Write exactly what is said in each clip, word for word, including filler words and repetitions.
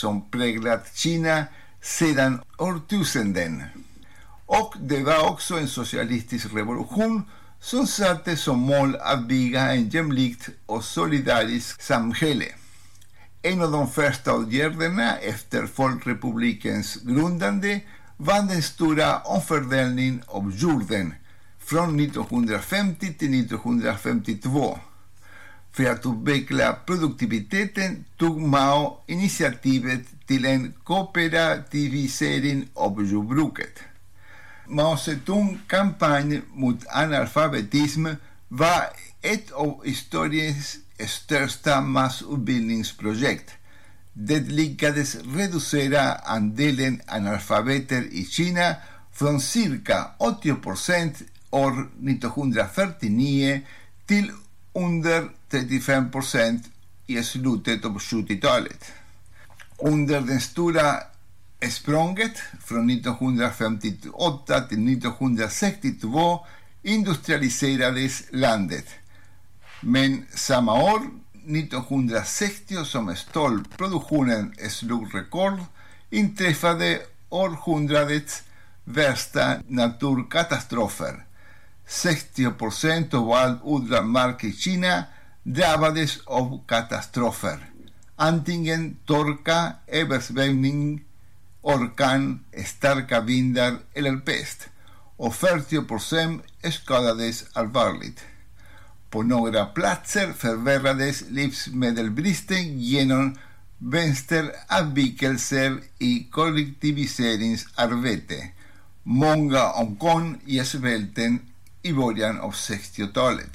som präglat Kina sedan årtusenden. Och det var också en socialistisk revolution som satte som mål att bygga en jämlikt och solidarisk samhälle. En av de första åtgärderna efter Folkrepublikens grundande var den stora omfördelningen av jorden från nittonhundrafemtio till nittonhundrafemtiotvå. För att utveckla produktiviteten tog Mao initiativet till en kooperativisering av jordbruket. Mao Zedongs kampanj mot analfabetism var ett av historiens största massutbildningsprojekt. Det lyckades reducera andelen analfabeter i Kina från cirka åttio procent år nittonhundrafyrtionio till under trettiofem procent i slutet av sjuttiotalet. Under den stora språnget från nittonhundrafemtioåtta till nittonhundrasextiotvå industrialiserades landet. Men samma år, nittonhundrasextio, som stålproduktionen slog rekord, inträffade århundradets värsta naturkatastrofer. sextio procent av all odlad mark i Kina drabbades av katastrofer. Antingen torka, översvämning, orkan, starka vindar eller pest. Och fyrtio procent skadades allvarligt. På några platser förvärrades livsmedelsbristen genom vänsteravvikelser i kollektiviseringsarbete. Många omkom i svälten i början av sextiotalet.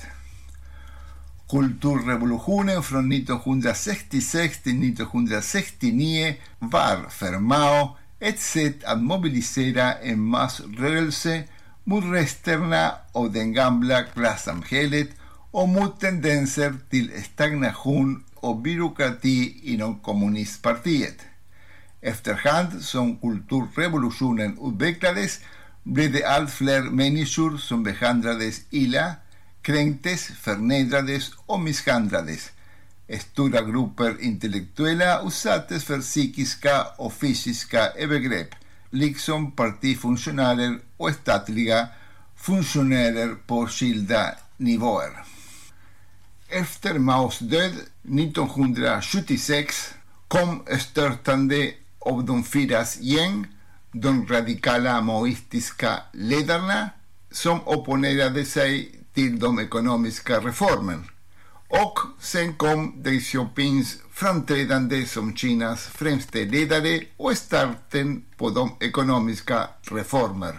Kulturrevolutionen från nittonhundrasextiosex till nittonhundrasextionio var för Mao ett sätt att mobilisera en massrörelse mot resterna av det gamla klassamhället och mot tendenser till stagnation och byråkrati inom kommunistpartiet. Efterhand som kulturrevolutionen utvecklades blev det allt fler människor som behandlades illa, kränktes, förnedrades och misshandlades. Stora grupper intellektuella utsattes för psykiska och fysiska övergrepp, liksom partifunktionärer och statliga funktionärer på skilda nivåer. Efter Maos död nittonhundrasjuttiosex kom störtande av de fyras gäng, de radikala maoistiska ledarna som opponerade sig till de ekonomiska reformerna. Och sen kom Deng Xiaopings framträdande som Kinas främste ledare och starten på de ekonomiska reformer.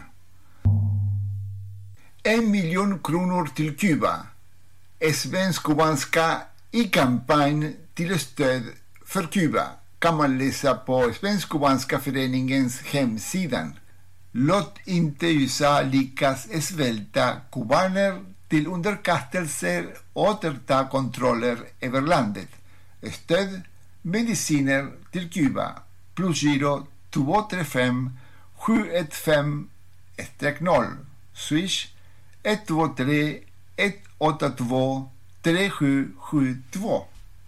En miljon kronor till Kuba. Svensk-kubanska i kampanj till stöd för Kuba kan man läsa på Svensk-kubanska föreningens hemsidan. Låt inte U S A lyckas svälta kubaner till underkastelser och återta kontroller över landet. Stöd mediciner till Kuba. Plusgiro två tre fem sju ett fem noll. Swish ett två tre ett åtta två tre sju sju två.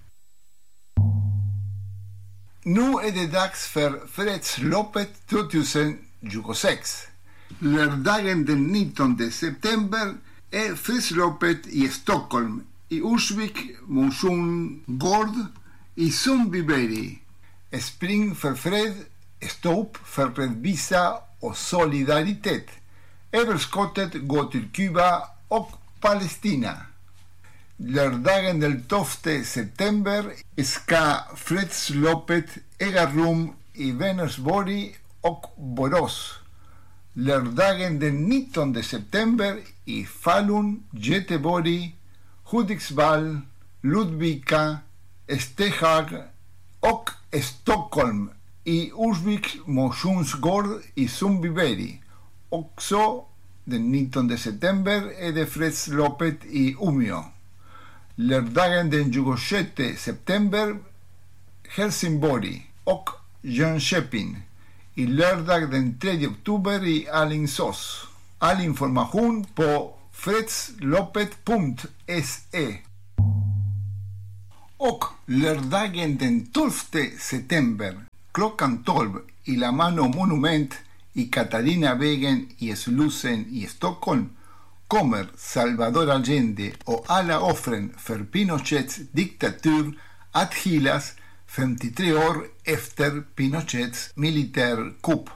Nu är det dags för fredsloppet tjugohundratjugosex. Lördagen den nittonde september är fredsloppet i Stockholm, i Ursvik motionsgård, i Sundbyberg. Spring för fred, stå upp för rättvisa och solidaritet. Överskottet går till Kuba och Palestina. Lördagen den tolfte september ska fredsloppet äga rum i Vänersborg och Borås. Lördagen den nittonde september i Falun, Göteborg, Hudiksvall, Ludvika, Stehag och Stockholm, i Ursviks motionsgård i Sundbyberg. Också den nittonde september är det fredsloppet i Umeå. Lördagen den tjugosjätte september Helsingborg och Jönköping. I lördag den tredje oktober i Alingsås. All information på fredsloppet punkt se. Och lördagen den tolfte september klockan tolv i La Mano Monument i Katarinavägen i Slussen i Stockholm kommer Salvador Allende och alla offren för Pinochets diktatur att hyllas femtiotre år efter Pinochets militärkupp.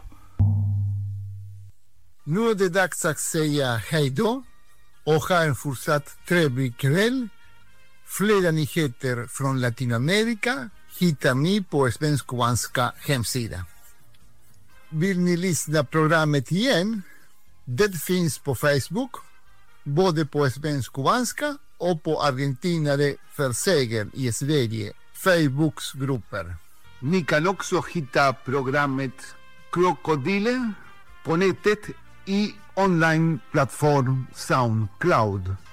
Nu är det dags att säga hej då och ha en fortsatt trevlig kväll. Flera nyheter från Latinamerika hittar ni på Svensk-Kubanska hemsida. Vill ni lyssna programmet igen? Det finns på Facebook, både på Svensk-Kubanska och på Argentinare för seger i Sverige Facebooksgrupper. Ni kan också hitta programmet Krokodile på nätet i online-plattform SoundCloud.